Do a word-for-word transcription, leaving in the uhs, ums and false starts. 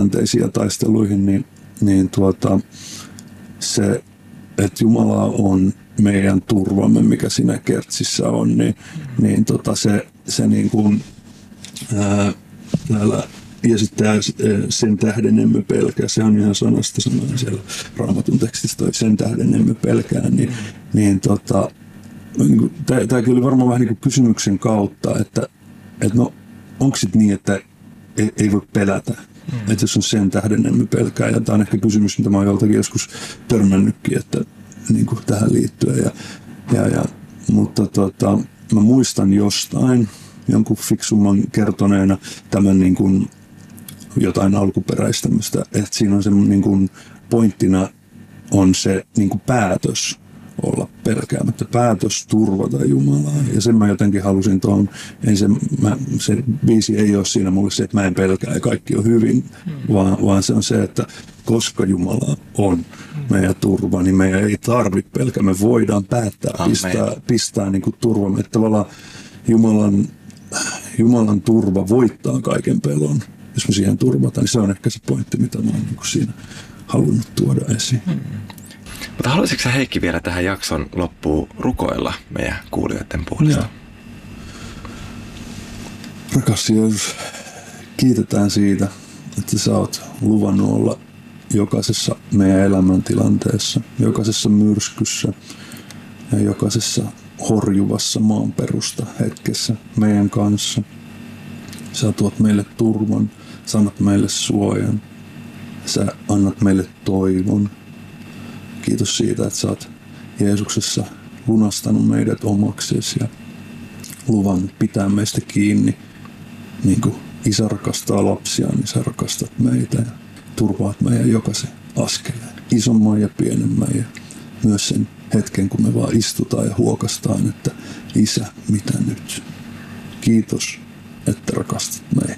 tilanteisiin ja taisteluihin, niin, niin tuota, se, että Jumala on meidän turvamme, mikä siinä kertsissä on, niin, niin tota se, se niin kuin, ää, täällä, ja sitten sen tähden emme pelkää, se on ihan sanasta sanoen siellä Raamatun tekstissä toi sen tähden emme pelkää, niin, niin tota, tämä kyllä varmaan vähän niin kuin kysymyksen kautta, että, että no onko sitten niin, että ei, ei voi pelätä, mm. että jos on sen tähden emme pelkää, ja tämä on ehkä kysymys, mitä mä oon joltakin joskus törmännytkin, että niin kuin tähän liittyen, ja, ja, ja, mutta tota, mä muistan jostain jonkun fiksumman kertoneena tämän niin kuin jotain alkuperäistämistä, että siinä on se niin kuin pointtina on se niin kuin päätös olla pelkäämättä, päätös turvata Jumalaa. Ja sen mä jotenkin halusin tuohon, se, mä, se biisi ei ole siinä mulle se, että mä en pelkää ja kaikki on hyvin, mm. vaan, vaan se on se, että koska Jumala on mm. meidän turva, niin meidän ei tarvitse pelkää, me voidaan päättää, Amen. pistää, pistää niin kuin turvamme. Että tavallaan Jumalan, Jumalan turva voittaa kaiken pelon, jos me siihen turvataan, niin se on ehkä se pointti, mitä mä oon niin kuin siinä halunnut tuoda esiin. Mm. Mutta haluaisitko sä, Heikki, vielä tähän jakson loppuun rukoilla meidän kuulijoiden puolesta? Rakas Jeesus, kiitetään siitä, että sä oot luvannut olla jokaisessa meidän elämäntilanteessa, jokaisessa myrskyssä ja jokaisessa horjuvassa maanperusta hetkessä meidän kanssa. Sä tuot meille turvan, sä annat meille suojan, sä annat meille toivon. Kiitos siitä, että sä oot Jeesuksessa lunastanut meidät omaksesi ja luvannut pitää meistä kiinni. Niin kuin isä rakastaa lapsia, niin sä rakastat meitä ja turvaat meidän jokaisen askeleen. Isomman ja pienemmän ja myös sen hetken, kun me vaan istutaan ja huokastaan, että isä, mitä nyt? Kiitos, että rakastat meitä.